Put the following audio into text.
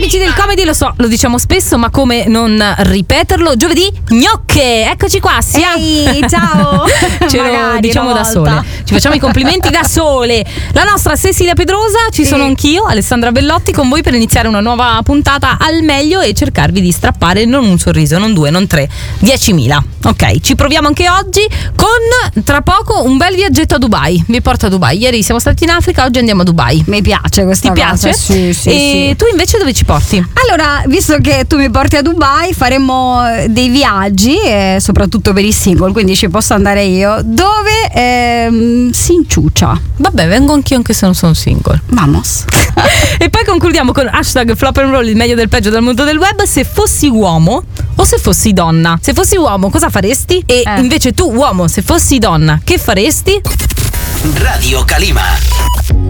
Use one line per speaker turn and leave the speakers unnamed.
amici del comedy, lo so, lo diciamo spesso, ma come non ripeterlo? Giovedì gnocche, eccoci qua.
Ehi, ciao.
Ce lo diciamo da sole, ci facciamo i complimenti da sole. La nostra Cecilia Pedrosa, ci sono anch'io, Alessandra Bellotti, con voi per iniziare una nuova puntata al meglio e cercarvi di strappare non un sorriso, non due, non tre, 10.000. Ok, ci proviamo anche oggi con tra poco un bel viaggetto a Dubai. Vi porto a Dubai. Ieri siamo stati in Africa, oggi andiamo a Dubai.
Mi piace questa
cosa. Ti piace?
Sì,
e tu invece dove ci porti?
Allora, visto che tu mi porti a Dubai, faremo dei viaggi, soprattutto per i single, quindi ci posso andare io, dove si inciuccia.
Vabbè, vengo anch'io anche se non sono single.
Vamos.
E poi concludiamo con hashtag flop and roll, il meglio del peggio del mondo del web. Se fossi uomo o se fossi donna? Se fossi uomo cosa faresti? E invece tu uomo, se fossi donna, che faresti?
Radio Calima.